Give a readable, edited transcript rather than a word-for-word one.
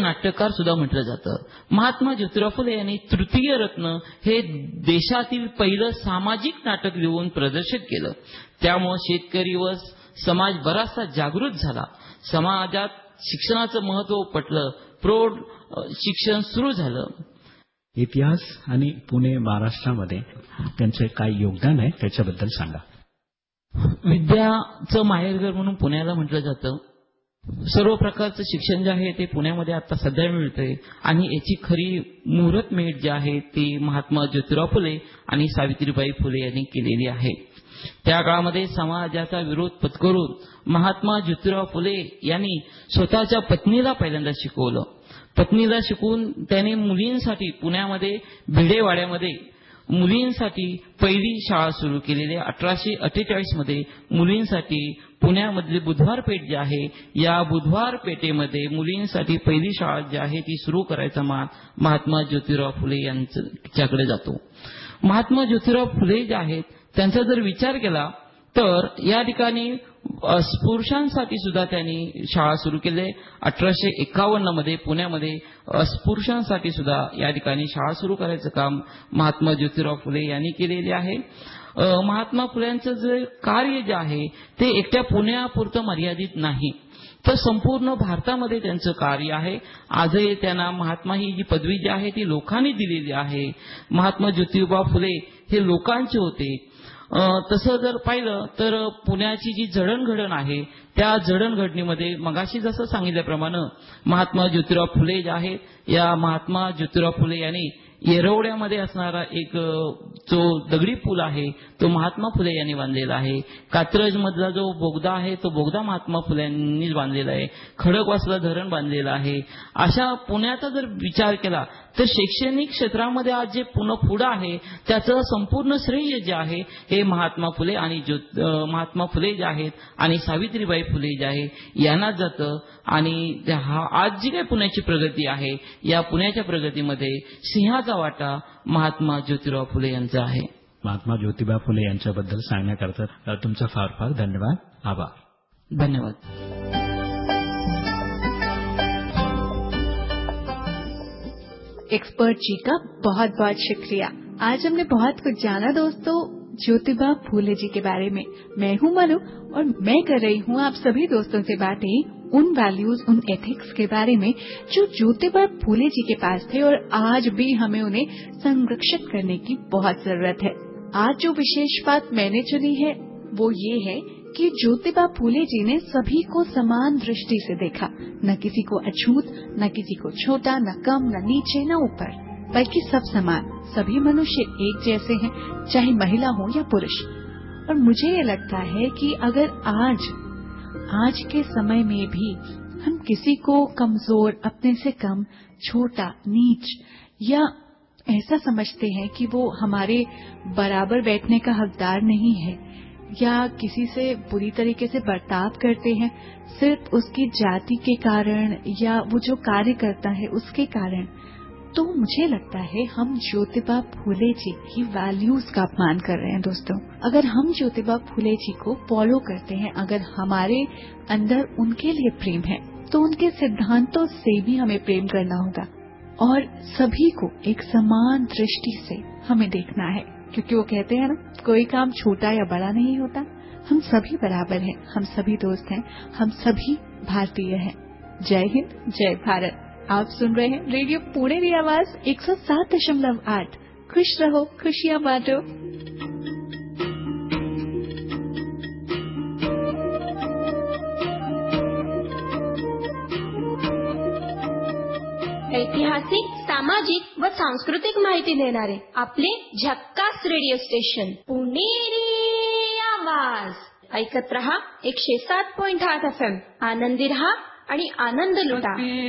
नाट्यकार सुद्धा म्हटलं जातं. महात्मा ज्योतिराव फुले यांनी तृतीय रत्न हे देशातील पहिलं सामाजिक नाटक लिहून प्रदर्शित केलं. त्यामुळे शेतकरी व समाज बराचसा जागृत झाला. समाजात शिक्षणाचं महत्त्व पटलं. प्रौढ शिक्षण सुरू झालं. इतिहास आणि पुणे महाराष्ट्रामध्ये त्यांचे काय योगदान आहे त्याच्याबद्दल सांगा. विद्याचं माहेरघर म्हणून पुण्याला म्हटलं जातं. सर्व प्रकारचं शिक्षण जे आहे ते पुण्यामध्ये आता सध्या मिळतंय आणि याची खरी मुहूर्तमेढ जी आहे ती महात्मा ज्योतिराव फुले आणि सावित्रीबाई फुले यांनी केलेली आहे. त्या काळामध्ये समाजाचा विरोध पत्करून महात्मा ज्योतिराव फुले यांनी स्वतःच्या पत्नीला पहिल्यांदा शिकवलं. पत्नीला शिकवून त्याने मुलींसाठी पुण्यामध्ये भिडेवाड्यामध्ये मुलींसाठी पहिली शाळा सुरू केलेली आहे. 1848 मध्ये मुलींसाठी पुण्यामधली बुधवार पेठ जी आहे या बुधवार पेठेमध्ये मुलींसाठी पहिली शाळा जी आहे ती सुरू करायचा मान महात्मा ज्योतिराव फुले यांच्याकडे जातो. महात्मा ज्योतिराव फुले जे आहेत त्यांचा जर विचार केला तर या ठिकाणी अस्पृश्यांसाठी सुद्धा त्यांनी शाळा सुरू केली. 1851 मध्ये पुण्यामध्ये अस्पृश्यांसाठी सुद्धा या ठिकाणी शाळा सुरू करायचं काम महात्मा ज्योतिराव फुले यांनी केलेले आहे. महात्मा फुल्यांचं जे कार्य जे आहे ते एकट्या पुण्यापुरतं मर्यादित नाही तर संपूर्ण भारतामध्ये त्यांचं कार्य आहे. आजही त्यांना महात्मा ही जी पदवी जी आहे ती लोकांनी दिलेली आहे. महात्मा ज्योतिबा फुले हे लोकांचे होते. तसं जर पाहिलं तर पुण्याची जी जडणघडण आहे त्या जडणघडणीमध्ये मगाशी जसं सांगितल्याप्रमाणे महात्मा ज्योतिराव फुले जे आहेत या महात्मा ज्योतिराव फुले यांनी येरवड्यामध्ये असणारा एक जो दगडी पूल आहे तो महात्मा फुले यांनी बांधलेला आहे. कात्रज मधला जो बोगदा आहे तो बोगदा महात्मा फुले यांनीच बांधलेला आहे. खडकवासला धरण बांधलेलं आहे. अशा पुण्याचा जर विचार केला तर शैक्षणिक क्षेत्रामध्ये आज जे पुढं आहे त्याचं संपूर्ण श्रेय जे आहे हे महात्मा फुले आणि महात्मा फुले जे आहेत आणि सावित्रीबाई फुले जे आहे यांनाच जातं. आणि आज जी काही पुण्याची प्रगती आहे या पुण्याच्या प्रगतीमध्ये सिंहाचा वाटा महात्मा ज्योतिराव फुले यांचा आहे. महात्मा ज्योतिबा फुले यांच्याबद्दल सांगण्याकरता तुमचा फार फार धन्यवाद. आभार. धन्यवाद. एक्सपर्ट जी का बहुत बहुत शुक्रिया. आज हमने बहुत कुछ जाना दोस्तों ज्योतिबा फूले जी के बारे में. मैं हूं मनु और मैं कर रही हूं आप सभी दोस्तों से बातें उन वैल्यूज उन एथिक्स के बारे में जो ज्योतिबा फूले जी के पास थे और आज भी हमें उन्हें संरक्षित करने की बहुत जरूरत है. आज जो विशेष बात मैंने चुनी है वो ये है कि ज्योतिबा फूले जी ने सभी को समान दृष्टि से देखा. न किसी को अछूत, न किसी को छोटा, न कम, न नीचे, न ऊपर, बल्कि सब समान. सभी मनुष्य एक जैसे हैं, चाहे महिला हो या पुरुष. और मुझे ये लगता है कि अगर आज के समय में भी हम किसी को कमजोर, अपने से कम, छोटा, नीच या ऐसा समझते हैं कि वो हमारे बराबर बैठने का हकदार नहीं है या किसी से बुरी तरीके से बर्ताव करते हैं सिर्फ उसकी जाति के कारण या वो जो कार्य करता है उसके कारण, तो मुझे लगता है हम ज्योतिबा फूले जी की वैल्यूज का अपमान कर रहे हैं दोस्तों. अगर हम ज्योतिबा फूले जी को फॉलो करते हैं, अगर हमारे अंदर उनके लिए प्रेम है तो उनके सिद्धांतों से भी हमें प्रेम करना होगा और सभी को एक समान दृष्टि से हमें देखना है. क्योंकि वो कहते हैं ना, कोई काम छोटा या बड़ा नहीं होता. हम सभी बराबर हैं, हम सभी दोस्त हैं, हम सभी भारतीय हैं. जय हिंद, जय भारत. आप सुन रहे हैं रेडियो पुणेरी आवाज 107.8. खुश रहो, खुशियां बांटो. ऐतिहासिक, सामाजिक व सांस्कृतिक माहिती देणारे आपले झक्कास रेडिओ स्टेशन पुणेरी आवाज. ऐकत रहा 107.8 FM. आनंदी रहा आणि आनंद लुटा.